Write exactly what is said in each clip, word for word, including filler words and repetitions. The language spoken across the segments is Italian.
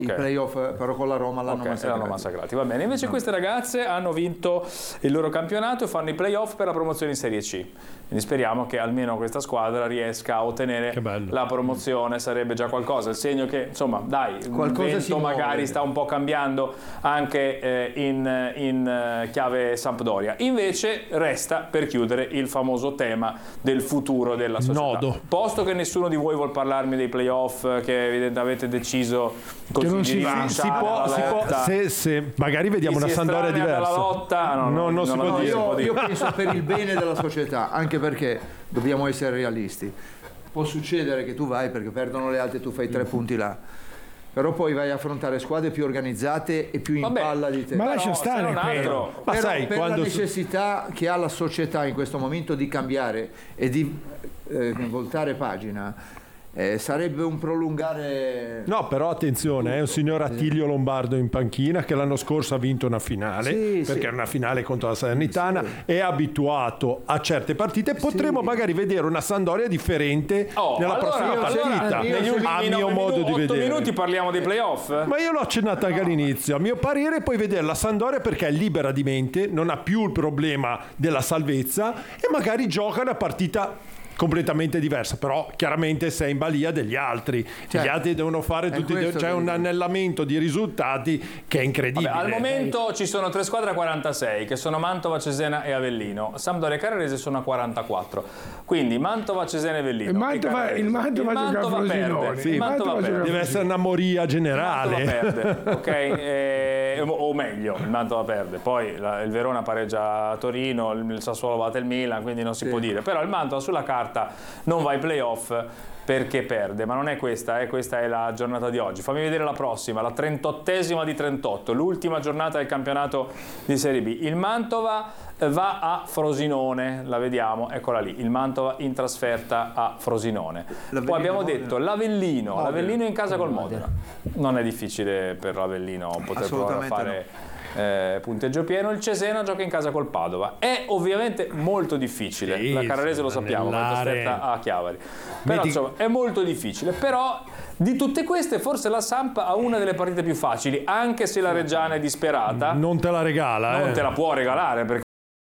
I okay. playoff però con la Roma l'hanno okay, massacrati. massacrati. Va bene, invece no. queste ragazze hanno vinto il loro campionato e fanno i playoff per la promozione in Serie C. Quindi speriamo che almeno questa squadra riesca a ottenere la promozione, sarebbe già qualcosa. Il segno che, insomma, dai, qualcosa il vento magari sta un po' cambiando anche eh, in, in eh, chiave Sampdoria. Invece resta per chiudere il famoso tema del futuro della società. Nodo. Posto che nessuno di voi vuol parlarmi dei playoff che evidentemente avete deciso così non di si, si può, si può se, se magari vediamo una Sampdoria diversa. Lotta, no, no, no, non no, si no, può no, dire. Io, io penso per il bene della società, anche perché dobbiamo essere realisti. Può succedere che tu vai perché perdono le altre, tu fai tre punti là, però poi vai a affrontare squadre più organizzate e più in Vabbè, palla di te. Ma lascia stare un altro. Ma però sai, per quando la necessità che ha la società in questo momento di cambiare e di eh, voltare pagina, Eh, sarebbe un prolungare. No, però attenzione, è un signor Attilio Lombardo in panchina che l'anno scorso ha vinto una finale, sì, perché sì. era una finale contro la Salernitana, sì. è abituato a certe partite. Potremmo sì. magari vedere una Sampdoria differente oh, nella allora, prossima partita, allora, io, a mio modo minuti, di vedere. otto minuti parliamo dei playoff? Ma io l'ho accennata anche no. all'inizio. A mio parere puoi vedere la Sampdoria perché è libera di mente, non ha più il problema della salvezza e magari gioca una partita completamente diversa, però chiaramente sei in balia degli altri, certo. gli altri devono fare tutti, c'è cioè un annellamento di risultati che è incredibile. Vabbè, al momento ci sono tre squadre a quarantasei che sono Mantova, Cesena e Avellino. Sampdoria e Carrarese sono a quarantaquattro, quindi Mantova, Cesena e Avellino. Il Mantova, il Mantova, il Mantova perde, sì, il Mantova perde. Deve essere una moria generale. Il Mantova perde, ok? Eh, o meglio, il Mantova perde, poi la, il Verona pareggia a Torino, il, il Sassuolo batte il Milan, quindi non si sì. può dire, però il Mantova sulla carta non va ai playoff perché perde, ma non è questa, eh, questa è la giornata di oggi. Fammi vedere la prossima, la trentottesima di trentotto, l'ultima giornata del campionato di Serie B. Il Mantova va a Frosinone, la vediamo, eccola lì, il Mantova in trasferta a Frosinone. Poi abbiamo detto l'Avellino, Modena. l'Avellino in casa col Modena. Non è difficile per l'Avellino poter provare a fare no. Eh, punteggio pieno. Il Cesena gioca in casa col Padova, è ovviamente molto difficile, sì, la Carrarese lo sappiamo, ma trasferta a Chiavari, però Metti... insomma è molto difficile. Però di tutte queste forse la Samp ha una delle partite più facili, anche se la Reggiana è disperata, non te la regala, non eh. te la può regalare perché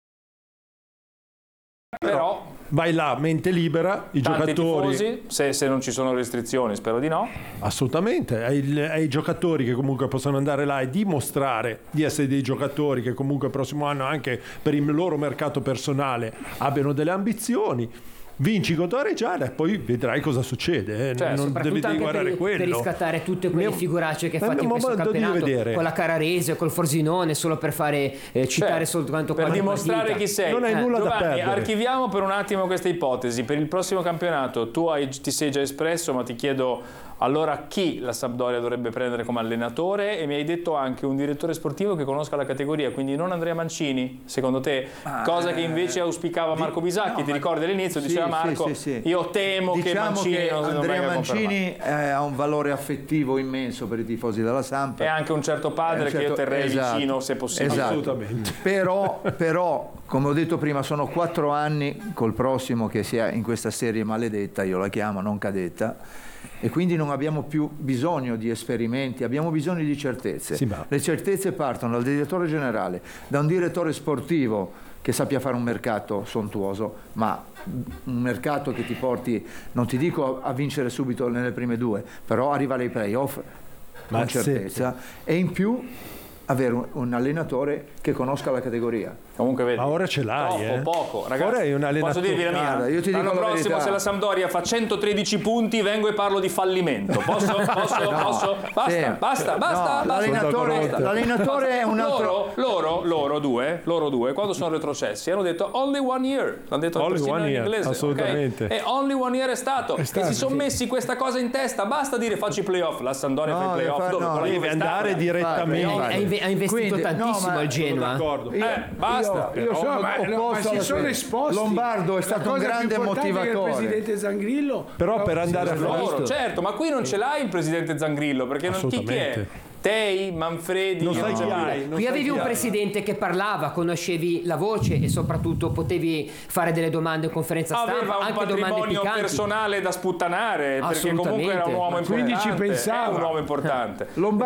però vai là, mente libera, i tanti giocatori tifosi, se, se non ci sono restrizioni, spero di no. Assolutamente, ai, ai giocatori che comunque possono andare là e dimostrare di essere dei giocatori che comunque il prossimo anno anche per il loro mercato personale abbiano delle ambizioni. Vinci contro la Reggiana e poi vedrai cosa succede, eh. cioè, non devi guardare per, quello per riscattare tutte quelle figuracce che fate in questo campionato con la Carrarese, col Frosinone, solo per fare eh, citare cioè, soltanto per dimostrare partita. chi sei. Non hai eh. nulla Giovanni, da perdere. Archiviamo per un attimo questa ipotesi. Per il prossimo campionato tu hai, ti sei già espresso, ma ti chiedo allora chi la Sampdoria dovrebbe prendere come allenatore, e mi hai detto anche un direttore sportivo che conosca la categoria, quindi non Andrea Mancini, secondo te, ah, cosa che invece auspicava Marco Bisacchi, no, ti ricordi all'inizio, sì, diceva Marco, sì, sì, sì. io temo diciamo che Mancini che non Andrea non Mancini eh, ha un valore affettivo immenso per i tifosi della Samp, e anche un certo padre un certo, che io terrei esatto, vicino se possibile. Esatto. Assolutamente. Però, però, come ho detto prima, sono quattro anni col prossimo che sia in questa serie maledetta, io la chiamo, non cadetta, e quindi non abbiamo più bisogno di esperimenti, abbiamo bisogno di certezze. Sì, ma... Le certezze partono dal direttore generale, da un direttore sportivo che sappia fare un mercato sontuoso, ma un mercato che ti porti, non ti dico a vincere subito nelle prime due, però arrivare ai playoff con certezza, sì. E in più avere un, un allenatore che conosca la categoria. Comunque vedi, ma ora ce l'hai, troppo eh? poco, ragazzi. Ora è un allenatore. Posso dirvi la mia? Guarda, io ti dico l'anno la prossimo verità. Se la Sampdoria fa centotredici punti vengo e parlo di fallimento. Posso? Posso? No. Basta, sì. basta, basta, no, basta. L'allenatore, l'allenatore è un altro. Loro, loro, loro due, loro due, quando sono retrocessi, hanno detto only one year. L'hanno detto only persino one in year, inglese. assolutamente. Okay? E only one year è stato. È stato e si sono sì. messi questa cosa in testa. Basta dire faccio i playoff. La Sampdoria no, fa i playoff. fa, dove? no, deve andare direttamente. Ha investito Quindi, tantissimo no, il Genoa. D'accordo. Eh, basta. Io, io sono no, ma, no, ma si sono esposti. Lombardo è stato un grande motivatore. Il presidente Zangrillo. Però per andare a loro, certo, ma qui non ce l'hai il presidente Zangrillo, perché non chi, chi è? Tei, Manfredi, non sai chi hai, non qui sai avevi chi un hai. presidente che parlava, conoscevi la voce e soprattutto potevi fare delle domande in conferenza stampa, aveva un anche domande patrimonio piccanti. personale da sputtanare, perché comunque era un uomo importante. Quindi ci pensava. È un uomo importante. Lombardo